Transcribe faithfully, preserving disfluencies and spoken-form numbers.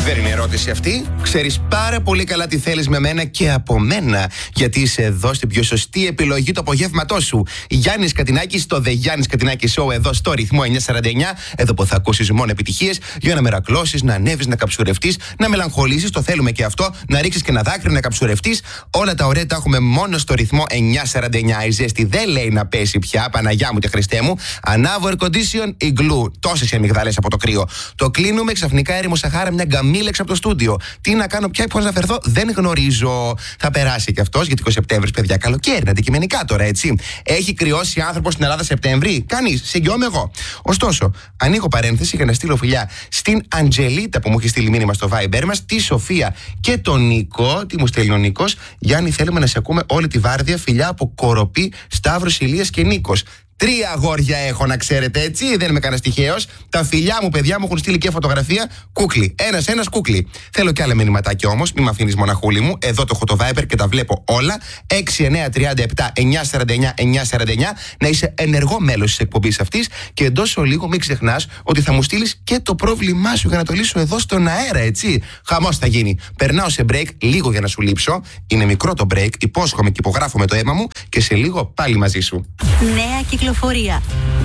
Δεν είναι ερώτηση αυτή. Ξέρεις πάρα πολύ καλά τι θέλεις με μένα και από μένα. Γιατί είσαι εδώ στην πιο σωστή επιλογή του απογεύματός σου. Γιάννης Κατινάκης, το The Γιάννης Κατινάκη Show, εδώ στο ρυθμό εννιακόσια σαράντα εννιά. Εδώ που θα ακούσεις μόνο επιτυχίες για να μερακλώσεις, να ανέβεις, να καψουρευτείς, να μελαγχολήσεις. Το θέλουμε και αυτό. Να ρίξεις και ένα δάκρυ, να καψουρευτείς. Όλα τα ωραία τα έχουμε μόνο στο ρυθμό εννιακόσια σαράντα εννιά. Η ζέστη δεν λέει να πέσει πια. Παναγιά μου και Χριστέ μου. Ανάβω air condition, igloo. Τόσες οι αμυγδαλές από το κρύο. Το κλείνουμε ξαφνικά έρημο Σαχάρα, μια γκαμίλεξ από το στούντιο. Τι να κάνω πια, πώς να φερθώ, δεν γνωρίζω. Θα περάσει κι αυτός, γιατί ο Σεπτέμβρης, παιδιά, καλοκαίρι, αντικειμενικά τώρα, έτσι. Έχει κρυώσει άνθρωπος στην Ελλάδα Σεπτέμβρη? Κανείς, συγκιόμαι εγώ. Ωστόσο, ανοίγω παρένθεση για να στείλω φιλιά στην Αντζελίτα που μου έχει στείλει μήνυμα στο Viber μας, τη Σοφία και τον Νίκο. Τι μου στέλνει ο Νίκος? Γιάννη, θέλουμε να σε ακούμε όλη τη βάρδια. Φιλιά από Κοροπή, Σταύρος, Ηλίας και Νίκος. Τρία αγόρια έχω, να ξέρετε, έτσι. Δεν είμαι κανένα τυχαίος. Τα φιλιά μου, παιδιά, μου έχουν στείλει και φωτογραφία. Κούκλι. Ένας-ένας κούκλι. Θέλω και άλλα μηνυματάκια όμως. Μην με αφήνεις μοναχούλη μου. Εδώ το έχω το Viber και τα βλέπω όλα. έξι εννιά τριάντα επτά εννιακόσια σαράντα εννιά εννιακόσια σαράντα εννιά. Να είσαι ενεργό μέλος της εκπομπής αυτής. Και εντός ολίγου μην ξεχνάς ότι θα μου στείλεις και το πρόβλημά σου για να το λύσω εδώ στον αέρα, έτσι. Χαμός θα γίνει. Περνάω σε break λίγο για να σου λείψω. Είναι μικρό το break. Υπόσχομαι και υπογράφω με το αίμα μου. Και σε λίγο πάλι μαζί σου. Νέα κυκλοφορία.